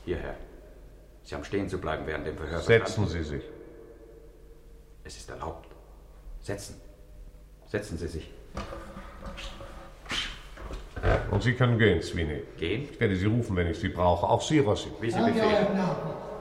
Hierher. Sie haben stehen zu bleiben während dem Verhör. Setzen Sie sich. Es ist erlaubt. Setzen. Setzen Sie sich. Und Sie können gehen, Sweeney. Gehen? Ich werde Sie rufen, wenn ich Sie brauche. Auch Sie, Rossi. Wie Sie befehlen.